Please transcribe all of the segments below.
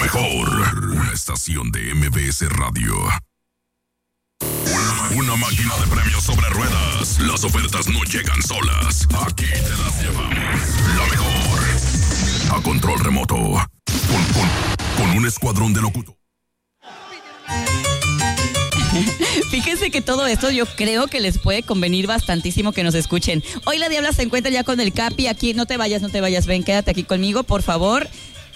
mejor, una estación de MBS Radio. Una máquina de premios sobre ruedas. Las ofertas no llegan solas. Aquí te las llevamos. La mejor. A control remoto. Con un escuadrón de locutores. Fíjense que todo esto yo creo que les puede convenir bastantísimo que nos escuchen. Hoy la Diabla se encuentra ya con el Capi aquí. No te vayas, ven, quédate aquí conmigo, por favor.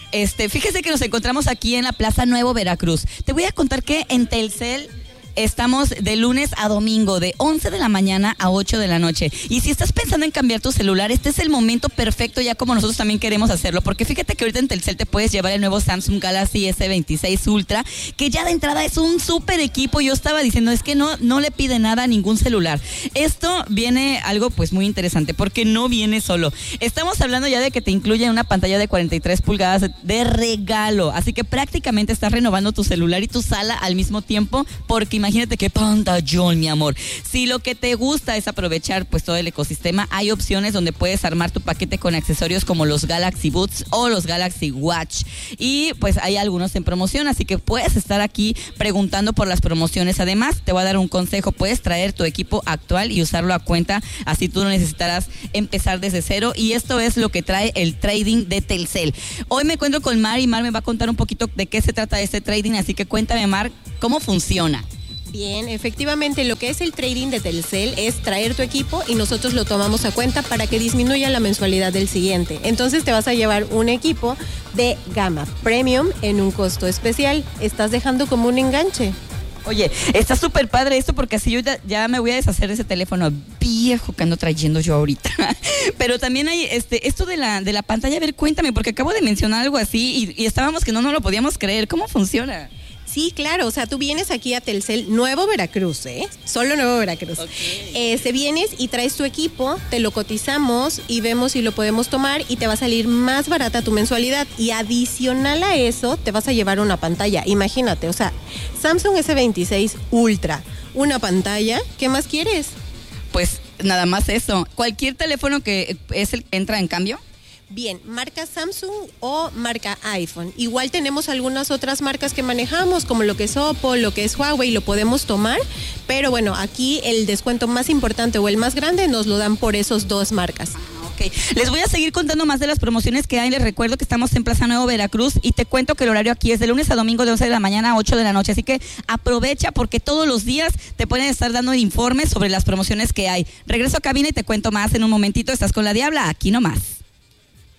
Fíjese que nos encontramos aquí en la Plaza Nuevo Veracruz. Te voy a contar que en Telcel estamos de lunes a domingo, de 11 de la mañana a 8 de la noche. Y si estás pensando en cambiar tu celular, este es el momento perfecto, ya como nosotros también queremos hacerlo. Porque fíjate que ahorita en Telcel te puedes llevar el nuevo Samsung Galaxy S26 Ultra, que ya de entrada es un súper equipo. Yo estaba diciendo, es que no le pide nada a ningún celular. Esto viene algo pues muy interesante, porque no viene solo. Estamos hablando ya de que te incluye una pantalla de 43 pulgadas de regalo. Así que prácticamente estás renovando tu celular y tu sala al mismo tiempo, porque imagínate qué pantallón, mi amor. Si lo que te gusta es aprovechar pues todo el ecosistema, hay opciones donde puedes armar tu paquete con accesorios como los Galaxy Buds o los Galaxy Watch. Y pues hay algunos en promoción, así que puedes estar aquí preguntando por las promociones. Además, te voy a dar un consejo. Puedes traer tu equipo actual y usarlo a cuenta, así tú no necesitarás empezar desde cero. Y esto es lo que trae el trading de Telcel. Hoy me encuentro con Mar y Mar me va a contar un poquito de qué se trata este trading, así que cuéntame, Mar, ¿cómo funciona? Bien, efectivamente lo que es el trading de Telcel es traer tu equipo y nosotros lo tomamos a cuenta para que disminuya la mensualidad del siguiente. Entonces te vas a llevar un equipo de gama premium en un costo especial. Estás dejando como un enganche. Oye, está súper padre esto, porque así yo ya me voy a deshacer de ese teléfono viejo que ando trayendo yo ahorita. Pero también hay esto de la pantalla. A ver, cuéntame, porque acabo de mencionar algo así y estábamos que no lo podíamos creer. ¿Cómo funciona? Sí, claro, o sea, tú vienes aquí a Telcel Nuevo Veracruz, solo Nuevo Veracruz. Okay. Vienes y traes tu equipo, te lo cotizamos y vemos si lo podemos tomar y te va a salir más barata tu mensualidad. Y adicional a eso, te vas a llevar una pantalla. Imagínate, o sea, Samsung S26 Ultra, una pantalla, ¿qué más quieres? Pues nada más eso. ¿Cualquier teléfono que es el que entra en cambio? Bien, marca Samsung o marca iPhone. Igual tenemos algunas otras marcas que manejamos, como lo que es Oppo, lo que es Huawei, lo podemos tomar, pero bueno, aquí el descuento más importante o el más grande nos lo dan por esos dos marcas. Okay. Les voy a seguir contando más de las promociones que hay. Les recuerdo que estamos en Plaza Nuevo Veracruz y te cuento que el horario aquí es de lunes a domingo de 11 de la mañana a 8 de la noche, así que aprovecha, porque todos los días te pueden estar dando informes sobre las promociones que hay. Regreso a cabina y te cuento más en un momentito. Estás con la Diabla, aquí nomás.